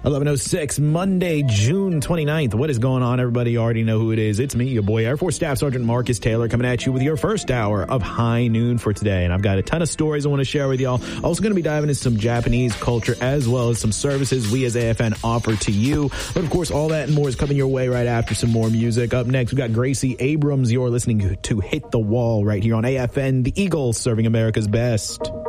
11:06, Monday, June 29th. What is going on, everybody? You already know who it is. It's me, your boy, Air Force Staff Sergeant Marcus Taylor, coming at you with your first hour of High Noon for today. And I've got a ton of stories I want to share with y'all. Also going to be diving into some Japanese culture as well as some services we as AFN offer to you. But of course, all that and more is coming your way right after some more music. Up next, we got Gracie Abrams. You're listening to Hit the Wall right here on AFN, the Eagles serving America's best.